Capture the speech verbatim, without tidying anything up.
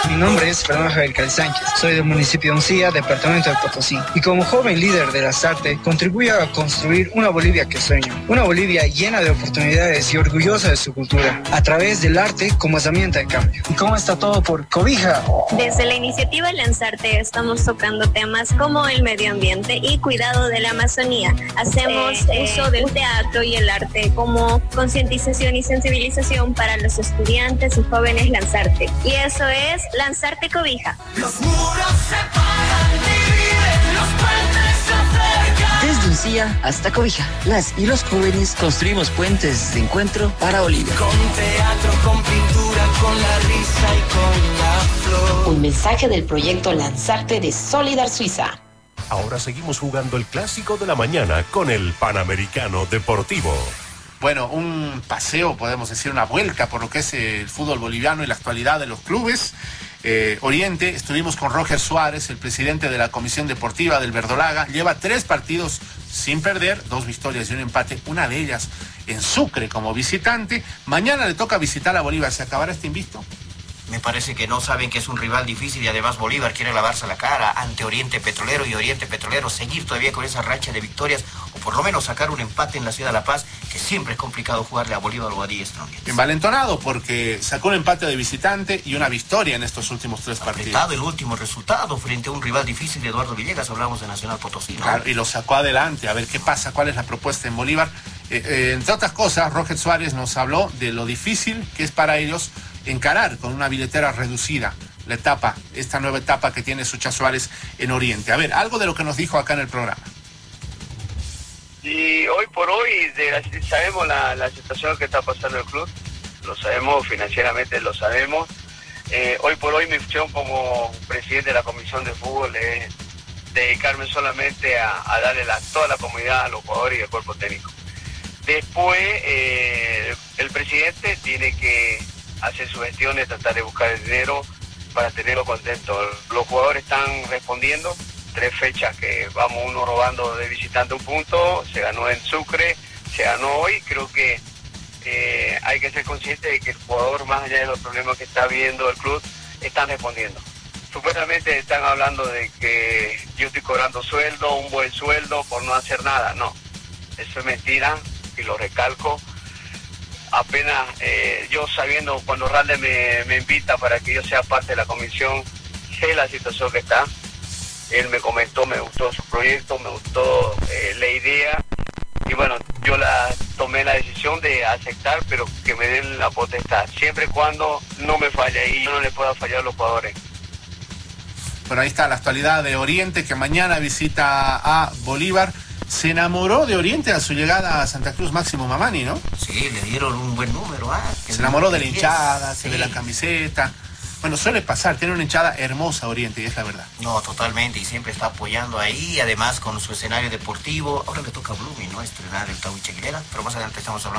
mi nombre es Fernando Javier Cali Sánchez, soy del municipio de Uncía, departamento de Potosí, y como joven líder de las artes, contribuyo a construir una Bolivia que sueño, una Bolivia llena de oportunidades y orgullosa de su cultura, a través del arte como herramienta de cambio. ¿Y cómo está todo por Cobija? Desde la iniciativa Lanzarte estamos tocando temas como el medio ambiente y cuidado de la Amazonía. Hacemos eh, uso eh, del teatro y el arte como concientización y sensibilización para los estudiantes y jóvenes Lanzarte. Y eso es Lanzarte Cobija. Los muros separan, dividen, los puentes se acercan. Desde Uncía hasta Cobija, las y los jóvenes construimos puentes de encuentro para Bolivia. Con teatro, con pintura, con la risa y con la flor. Un mensaje del proyecto Lanzarte de Solidar Suiza. Ahora seguimos jugando el clásico de la mañana con el Panamericano Deportivo. Bueno, un paseo, podemos decir, una vuelta por lo que es el fútbol boliviano y la actualidad de los clubes. Eh, Oriente, estuvimos con Roger Suárez, el presidente de la Comisión Deportiva del Verdolaga. Lleva tres partidos sin perder, dos victorias y un empate, una de ellas en Sucre como visitante. Mañana le toca visitar a Bolívar. ¿Se acabará este invicto? Me parece que no saben que es un rival difícil y además Bolívar quiere lavarse la cara ante Oriente Petrolero y Oriente Petrolero seguir todavía con esa racha de victorias o por lo menos sacar un empate en la ciudad de La Paz, que siempre es complicado jugarle a Bolívar o a Díaz Strongest. Envalentonado porque sacó un empate de visitante y una victoria en estos últimos tres partidos. Apretado el último resultado frente a un rival difícil de Eduardo Villegas, hablamos de Nacional Potosí, ¿no? Claro, y lo sacó adelante. A ver qué pasa, cuál es la propuesta en Bolívar. Eh, eh, entre otras cosas, Roger Suárez nos habló de lo difícil que es para ellos encarar con una billetera reducida la etapa, esta nueva etapa que tiene Sucha Suárez en Oriente. A ver, algo de lo que nos dijo acá en el programa. Y hoy por hoy de la, sabemos la, la situación que está pasando el club, lo sabemos, financieramente lo sabemos. Eh, hoy por hoy mi función como presidente de la Comisión de Fútbol es dedicarme solamente a, a darle la, toda la comunidad a los jugadores y al cuerpo técnico. Después eh, el presidente tiene que hacer sus gestiones, tratar de buscar el dinero para tenerlo contento. Los jugadores están respondiendo, tres fechas que vamos uno robando de visitante un punto, se ganó en Sucre, se ganó hoy. Creo que eh, hay que ser consciente de que el jugador, más allá de los problemas que está viendo el club, están respondiendo. Supuestamente están hablando de que yo estoy cobrando sueldo, un buen sueldo por no hacer nada. No, eso es mentira y lo recalco. Apenas eh, yo sabiendo cuando Ralde me, me invita para que yo sea parte de la comisión, sé la situación que está. Él me comentó, me gustó su proyecto, me gustó eh, la idea y bueno, yo la tomé la decisión de aceptar, pero que me den la potestad, siempre y cuando no me falle y yo no le pueda fallar a los jugadores. Bueno, ahí está la actualidad de Oriente, que mañana visita a Bolívar. Se enamoró de Oriente a su llegada a Santa Cruz Máximo Mamani, ¿no? Sí, le dieron un buen número. Ah, se enamoró de la hinchada, sí. se ve la camiseta. Bueno, suele pasar, tiene una hinchada hermosa Oriente, y es la verdad. No, totalmente, y siempre está apoyando ahí, además con su escenario deportivo. Ahora le toca a Blooming, ¿no? Estrenar el Tahuiche Aguilera, pero más adelante estamos hablando.